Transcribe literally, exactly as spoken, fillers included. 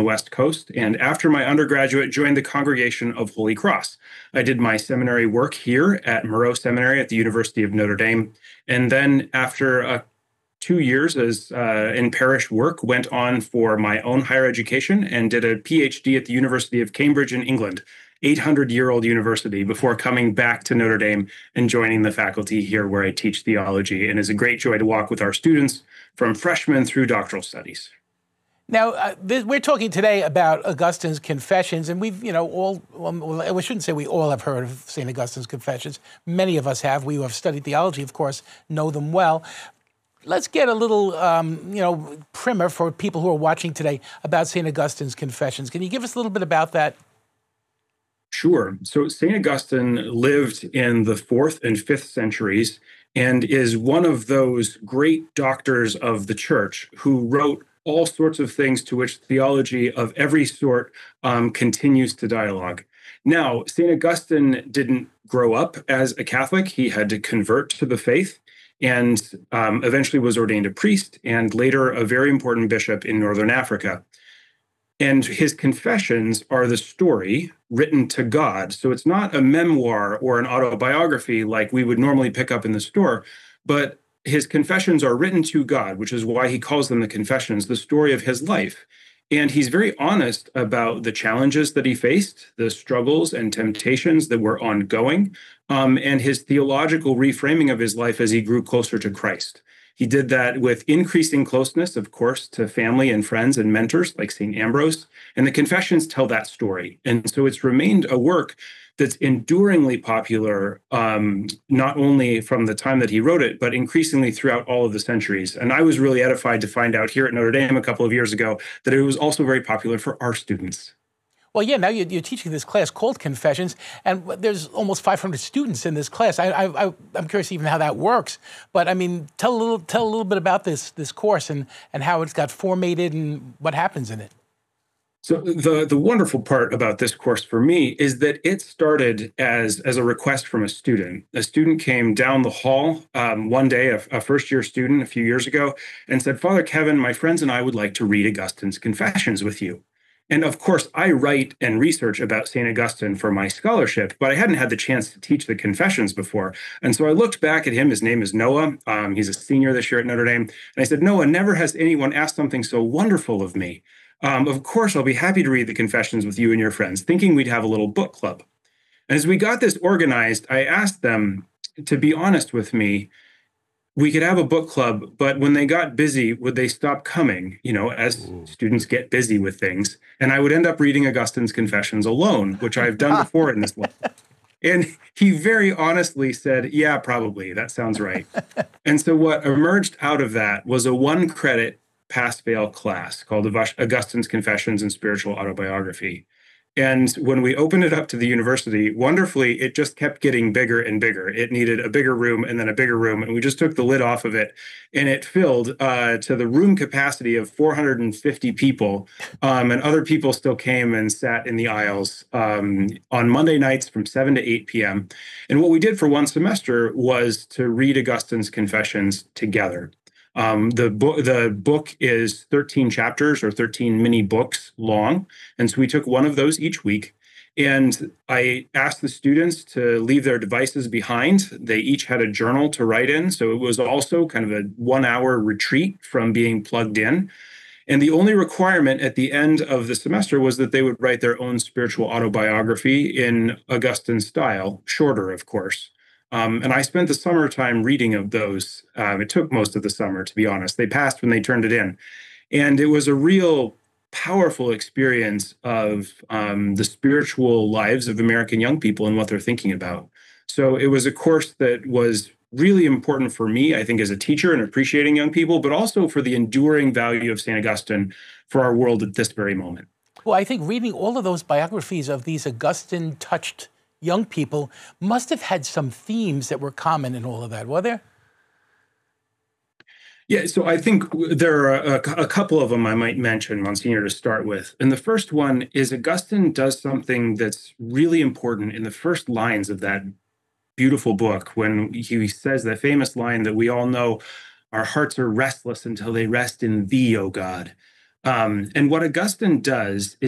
West Coast, and after my undergraduate, joined the Congregation of Holy Cross. I did my seminary work here at Moreau Seminary at the University of Notre Dame, and then after a two years as uh, in parish work, went on for my own higher education and did a PhD at the University of Cambridge in England, eight hundred year old university, before coming back to Notre Dame and joining the faculty here where I teach theology. And it's a great joy to walk with our students from freshmen through doctoral studies. Now, uh, this, we're talking today about Augustine's Confessions, and we've, you know, all, well, we shouldn't say we all have heard of Saint Augustine's Confessions. Many of us have. We who have studied theology, of course, know them well. Let's get a little, um, you know, primer for people who are watching today about Saint Augustine's Confessions. Can you give us a little bit about that? Sure. So Saint Augustine lived in the fourth and fifth centuries and is one of those great doctors of the church who wrote all sorts of things to which theology of every sort um, continues to dialogue. Now, Saint Augustine didn't grow up as a Catholic. He had to convert to the faith, and um, eventually was ordained a priest and later a very important bishop in Northern Africa. And his confessions are the story written to God. So it's not a memoir or an autobiography like we would normally pick up in the store, but his confessions are written to God, which is why he calls them the Confessions, the story of his life. And he's very honest about the challenges that he faced, the struggles and temptations that were ongoing, um, and his theological reframing of his life as he grew closer to Christ. He did that with increasing closeness, of course, to family and friends and mentors like Saint Ambrose. And the Confessions tell that story. And so it's remained a work that's enduringly popular, um, not only from the time that he wrote it, but increasingly throughout all of the centuries. And I was really edified to find out here at Notre Dame a couple of years ago that it was also very popular for our students. Well, yeah, now you're, you're teaching this class called Confessions, and there's almost five hundred students in this class. I, I, I'm curious even how that works. But I mean, tell a little, tell a little bit about this this course and and how it's got formatted and what happens in it. So the, the wonderful part about this course for me is that it started as, as a request from a student. A student came down the hall um, one day, a, a first-year student a few years ago, and said, "Father Kevin, my friends and I would like to read Augustine's Confessions with you." And of course, I write and research about Saint Augustine for my scholarship, but I hadn't had the chance to teach the Confessions before. And so I looked back at him. His name is Noah. Um, he's a senior this year at Notre Dame. And I said, "Noah, never has anyone asked something so wonderful of me. Um, of course, I'll be happy to read the Confessions with you and your friends," thinking we'd have a little book club. And as we got this organized, I asked them to be honest with me. We could have a book club, but when they got busy, would they stop coming, you know, as Ooh. Students get busy with things? And I would end up reading Augustine's Confessions alone, which I've done before in this life. And he very honestly said, "Yeah, probably. That sounds right." And so what emerged out of that was a one credit pass-fail class called Augustine's Confessions and Spiritual Autobiography. And when we opened it up to the university, wonderfully, it just kept getting bigger and bigger. It needed a bigger room and then a bigger room. And we just took the lid off of it. And it filled uh, to the room capacity of four hundred fifty people. Um, and other people still came and sat in the aisles um, on Monday nights from seven to eight p.m. And what we did for one semester was to read Augustine's Confessions together. Um, the, bo- the book is thirteen chapters or thirteen mini books long. And so we took one of those each week. And I asked the students to leave their devices behind. They each had a journal to write in. So it was also kind of a one hour retreat from being plugged in. And the only requirement at the end of the semester was that they would write their own spiritual autobiography in Augustine style, shorter, of course. Um, and I spent the summertime reading of those. Um, it took most of the summer, to be honest. They passed when they turned it in. And it was a real powerful experience of um, the spiritual lives of American young people and what they're thinking about. So it was a course that was really important for me, I think, as a teacher and appreciating young people, but also for the enduring value of Saint Augustine for our world at this very moment. Well, I think reading all of those biographies of these Augustine-touched young people must have had some themes that were common in all of that, were there? Yeah, so I think there are a, a couple of them I might mention, Monsignor, to start with. And the first one is Augustine does something that's really important in the first lines of that beautiful book when he says that famous line that we all know, "Our hearts are restless until they rest in thee, O God." Um, and what Augustine does